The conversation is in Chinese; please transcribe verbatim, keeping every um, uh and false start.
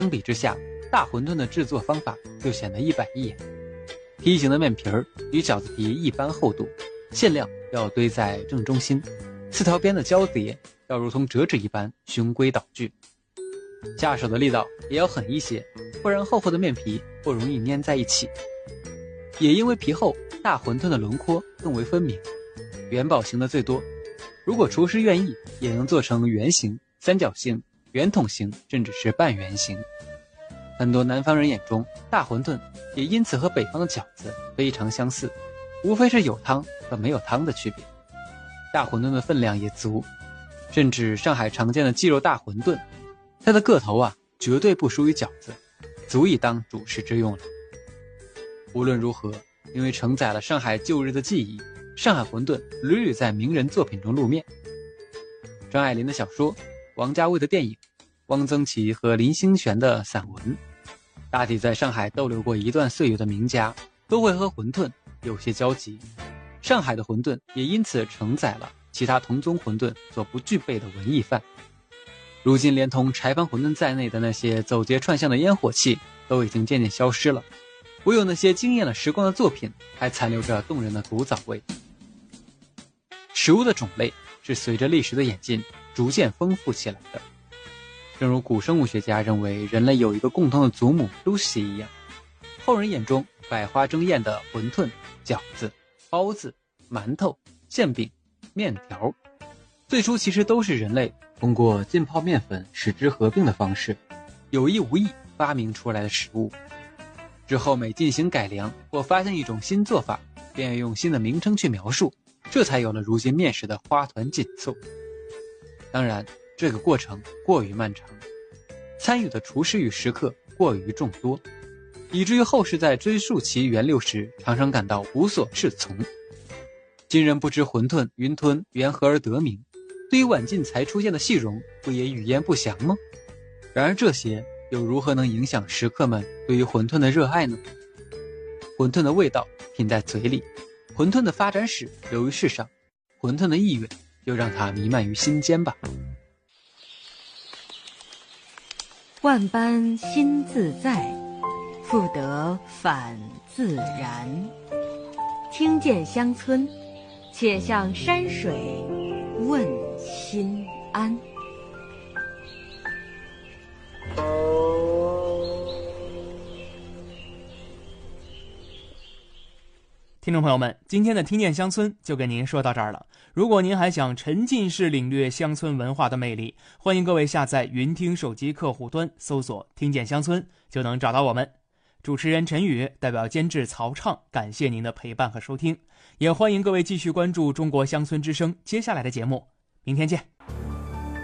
相比之下，大馄饨的制作方法就显得一板一眼。梯形的面皮儿与饺子皮一般厚度，馅料要堆在正中心，四条边的交叠要如同折纸一般循规蹈矩。下手的力道也要狠一些，不然厚厚的面皮不容易粘在一起。也因为皮厚，大馄饨的轮廓更为分明，元宝形的最多，如果厨师愿意，也能做成圆形、三角形、圆筒形，甚至是半圆形。很多南方人眼中，大馄饨也因此和北方的饺子非常相似，无非是有汤和没有汤的区别。大馄饨的分量也足，甚至上海常见的鸡肉大馄饨，它的个头啊，绝对不输于饺子，足以当主食之用了。无论如何，因为承载了上海旧日的记忆，上海馄饨屡屡在名人作品中露面。张爱玲的小说，王家卫的电影，汪曾祺和林清玄的散文，大抵在上海逗留过一段岁月的名家，都会和馄饨有些交集。上海的馄饨也因此承载了其他同宗馄饨所不具备的文艺范。如今连同柴房馄饨在内的那些走街串巷的烟火气都已经渐渐消失了，唯有那些惊艳了时光的作品还残留着动人的古早味。食物的种类是随着历史的演进逐渐丰富起来的，正如古生物学家认为人类有一个共同的祖母 Lucy 一样，后人眼中百花争艳的馄饨、饺子、包子、馒头、馅饼、面条，最初其实都是人类通过浸泡面粉使之合并的方式，有意无意发明出来的食物。之后每进行改良或发现一种新做法，便要用新的名称去描述，这才有了如今面食的花团锦簇。当然，这个过程过于漫长，参与的厨师与食客过于众多，以至于后世在追溯其源流时常常感到无所适从。今人不知馄饨、云吞缘何而得名，对于晚近才出现的细蓉，不也语焉不详吗？然而这些又如何能影响食客们对于馄饨的热爱呢？馄饨的味道品在嘴里，馄饨的发展史流于世上，馄饨的意愿就让它弥漫于心间吧。 万般心自在，复得返自然。听见乡村，且向山水问心安。 听众朋友们，今天的听见乡村就跟您说到这儿了。如果您还想沉浸式领略乡村文化的魅力，欢迎各位下载云听手机客户端，搜索听见乡村就能找到我们。主持人陈宇代表监制曹畅，感谢您的陪伴和收听，也欢迎各位继续关注中国乡村之声接下来的节目，明天见。